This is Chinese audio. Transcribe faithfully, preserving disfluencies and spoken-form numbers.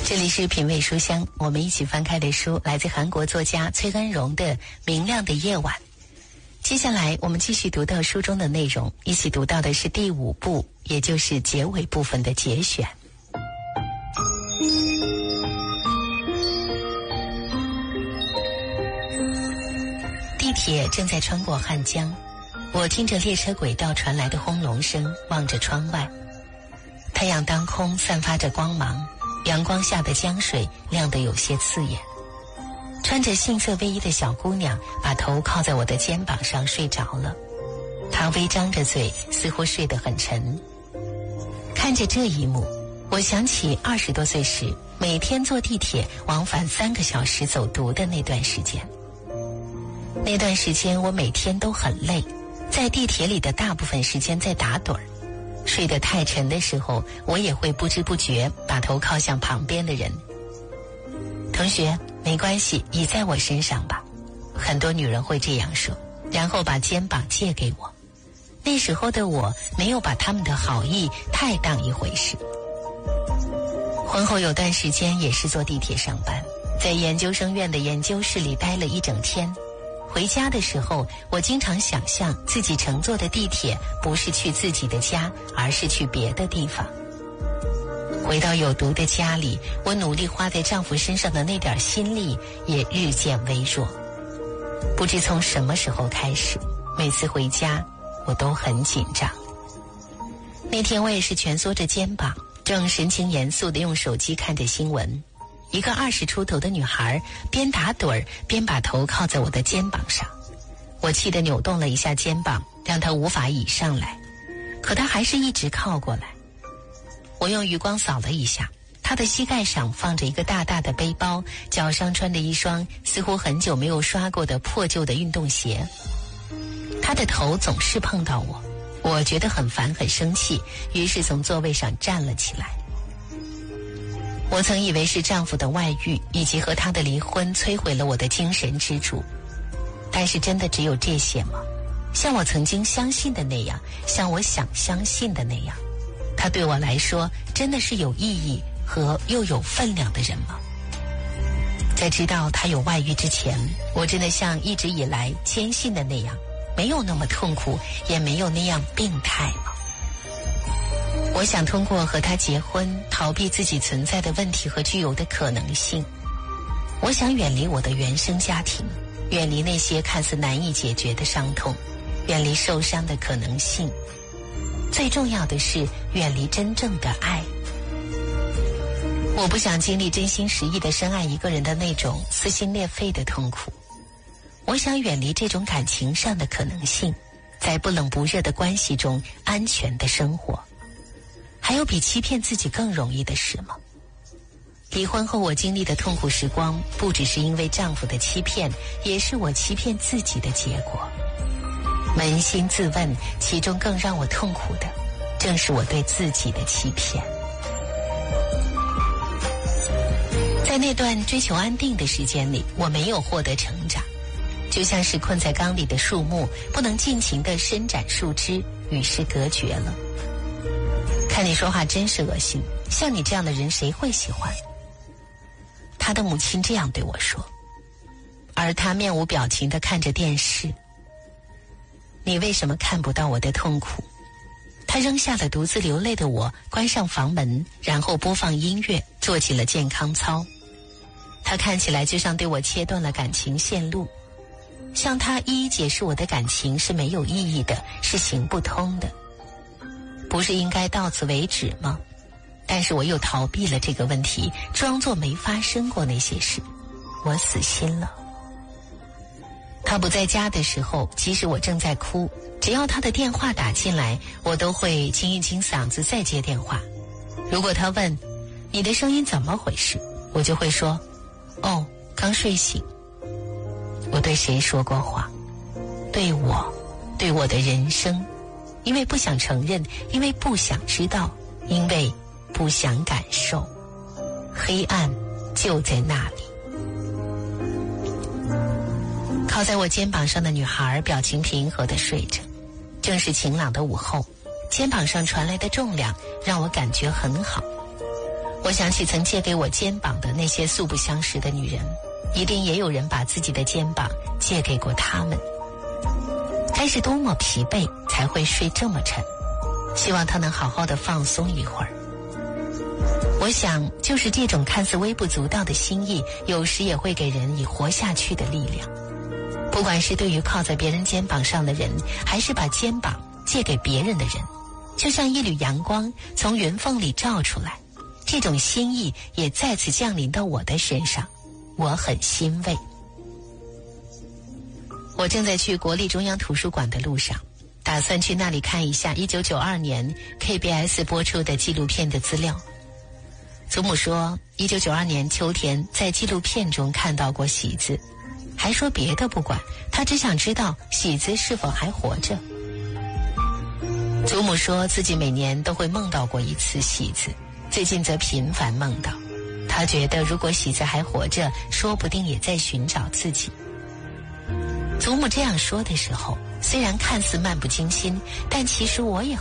这里是品味书香，我们一起翻开的书来自韩国作家崔恩荣的《明亮的夜晚》。接下来我们继续读到书中的内容，一起读到的是第五部，也就是结尾部分的节选。地铁正在穿过汉江，我听着列车轨道传来的轰隆声，望着窗外，太阳当空，散发着光芒，阳光下的江水亮得有些刺眼。穿着杏色卫衣的小姑娘把头靠在我的肩膀上睡着了，她微张着嘴，似乎睡得很沉。看着这一幕，我想起二十多岁时每天坐地铁往返三个小时走读的那段时间。那段时间我每天都很累，在地铁里的大部分时间在打盹儿，睡得太沉的时候，我也会不知不觉把头靠向旁边的人。同学，没关系，倚在我身上吧。很多女人会这样说，然后把肩膀借给我。那时候的我没有把他们的好意太当一回事。婚后有段时间也是坐地铁上班，在研究生院的研究室里待了一整天。回家的时候，我经常想象自己乘坐的地铁不是去自己的家，而是去别的地方。回到有毒的家里，我努力花在丈夫身上的那点心力也日渐微弱。不知从什么时候开始，每次回家我都很紧张。那天我也是蜷缩着肩膀，正神情严肃地用手机看着新闻。一个二十出头的女孩边打盹儿边把头靠在我的肩膀上，我气得扭动了一下肩膀，让她无法倚上来，可她还是一直靠过来。我用余光扫了一下，她的膝盖上放着一个大大的背包，脚上穿着一双似乎很久没有刷过的破旧的运动鞋。她的头总是碰到我，我觉得很烦很生气，于是从座位上站了起来。我曾以为是丈夫的外遇以及和他的离婚摧毁了我的精神支柱，但是真的只有这些吗？像我曾经相信的那样，像我想相信的那样，他对我来说真的是有意义和又有分量的人吗？在知道他有外遇之前，我真的像一直以来坚信的那样，没有那么痛苦，也没有那样病态吗？我想通过和他结婚，逃避自己存在的问题和具有的可能性。我想远离我的原生家庭，远离那些看似难以解决的伤痛，远离受伤的可能性。最重要的是，远离真正的爱。我不想经历真心实意的深爱一个人的那种撕心裂肺的痛苦。我想远离这种感情上的可能性，在不冷不热的关系中安全的生活。还有比欺骗自己更容易的事吗？离婚后我经历的痛苦时光，不只是因为丈夫的欺骗，也是我欺骗自己的结果。扪心自问，其中更让我痛苦的，正是我对自己的欺骗。在那段追求安定的时间里，我没有获得成长，就像是困在缸里的树木，不能尽情地伸展树枝，与世隔绝了。看你说话真是恶心，像你这样的人谁会喜欢？他的母亲这样对我说，而他面无表情地看着电视。你为什么看不到我的痛苦？他扔下了独自流泪的我，关上房门，然后播放音乐，做起了健康操。他看起来就像对我切断了感情线路，向他一一解释我的感情是没有意义的，是行不通的。不是应该到此为止吗？但是我又逃避了这个问题，装作没发生过那些事。我死心了。他不在家的时候，即使我正在哭，只要他的电话打进来，我都会清一清嗓子再接电话。如果他问你的声音怎么回事，我就会说，哦，刚睡醒。我对谁说过谎？对我，对我的人生。因为不想承认，因为不想知道，因为不想感受，黑暗就在那里。靠在我肩膀上的女孩表情平和地睡着，正是晴朗的午后，肩膀上传来的重量让我感觉很好。 我想起曾借给我肩膀的那些素不相识的女人，一定也有人把自己的肩膀借给过她们。该是多么疲惫才会睡这么沉，希望她能好好的放松一会儿。我想就是这种看似微不足道的心意，有时也会给人以活下去的力量。不管是对于靠在别人肩膀上的人，还是把肩膀借给别人的人，就像一缕阳光从云缝里照出来，这种心意也再次降临到我的身上，我很欣慰。我正在去国立中央图书馆的路上，打算去那里看一下一九九二年 K B S 播出的纪录片的资料。祖母说一九九二年秋天在纪录片中看到过喜子，还说别的不管，她只想知道喜子是否还活着。祖母说自己每年都会梦到过一次喜子，最近则频繁梦到。她觉得如果喜子还活着，说不定也在寻找自己。祖母这样说的时候，虽然看似漫不经心，但其实我也